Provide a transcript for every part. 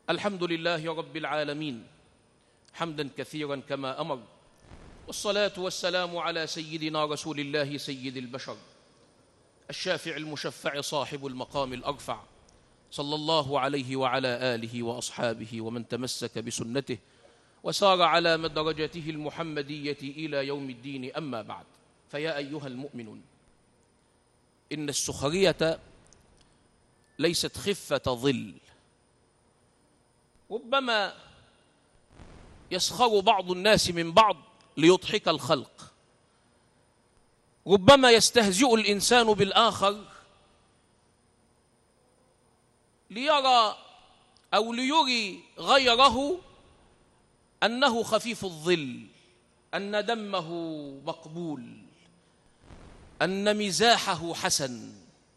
الحمد لله رب العالمين حمدا كثيرا كما أمر، والصلاة والسلام على سيدنا رسول الله سيد البشر الشافع المشفع صاحب المقام الأرفع، صلى الله عليه وعلى آله وأصحابه ومن تمسك بسنته وسار على مدرجته المحمدية إلى يوم الدين. أما بعد، فيا أيها المؤمنون، إن السخرية ليست خفة ظل. ربما يسخر بعض الناس من بعض ليضحك الخلق، ربما يستهزئ الإنسان بالآخر ليرى أو ليري غيره أنه خفيف الظل، أن دمه مقبول، أن مزاحه حسن.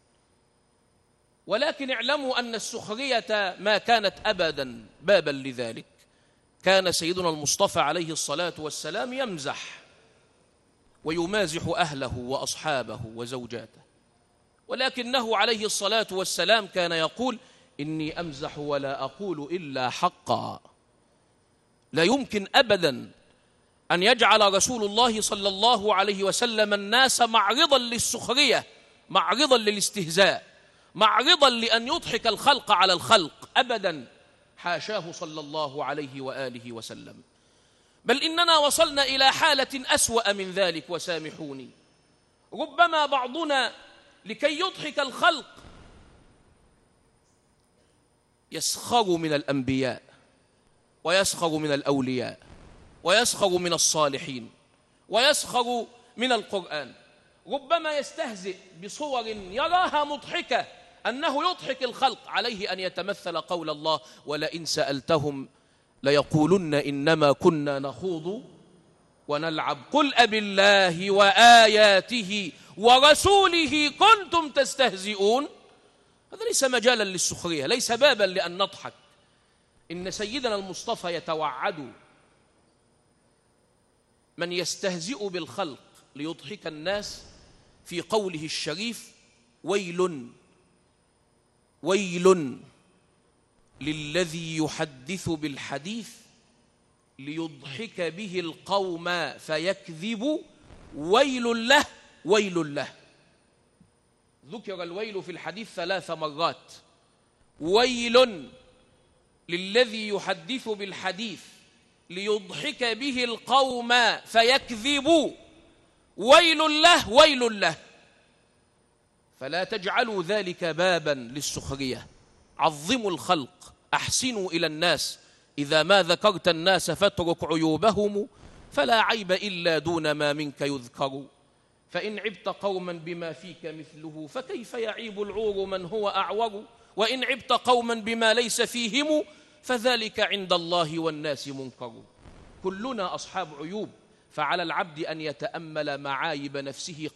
ولكن اعلموا أن السخرية ما كانت أبدا بابا لذلك. كان سيدنا المصطفى عليه الصلاة والسلام يمزح ويمازح أهله وأصحابه وزوجاته، ولكنه عليه الصلاة والسلام كان يقول: إني أمزح ولا أقول إلا حقا. لا يمكن أبدا أن يجعل رسول الله صلى الله عليه وسلم الناس معرضا للسخرية، معرضا للاستهزاء، معرضا لأن يضحك الخلق على الخلق، أبدا، حاشاه صلى الله عليه وآله وسلم. بل إننا وصلنا إلى حالة أسوأ من ذلك، وسامحوني، ربما بعضنا لكي يضحك الخلق يسخر من الأنبياء ويسخر من الأولياء ويسخر من الصالحين ويسخر من القرآن. ربما يستهزئ بصور يراها مضحكة، أنه يضحك الخلق. عليه أن يتمثل قول الله: ولئن سألتهم ليقولن إنما كنا نخوض ونلعب قل أبالله وآياته ورسوله كنتم تستهزئون. هذا ليس مجالا للسخرية، ليس بابا لأن نضحك. إن سيدنا المصطفى يتوعد من يستهزئ بالخلق ليضحك الناس في قوله الشريف: ويل ويل للذي يحدث بالحديث ليضحك به القوم فيكذب ويل له ويل له. ذكر الويل في الحديث 3 مرات. ويل للذي يحدث بالحديث ليضحك به القوم فيكذب ويل له ويل له. فلا تجعلوا ذلك بابا للسخرية. عظموا الخلق، أحسنوا إلى الناس. إذا ما ذكرت الناس فاترك عيوبهم، فلا عيب إلا دون ما منك يذكر. فإن عبت قوما بما فيك مثله فكيف يعيب العور من هو أعور. وإن عبت قوما بما ليس فيهم فذلك عند الله والناس منكر. كلنا أصحاب عيوب، فعلى العبد أن يتأمل معايب نفسه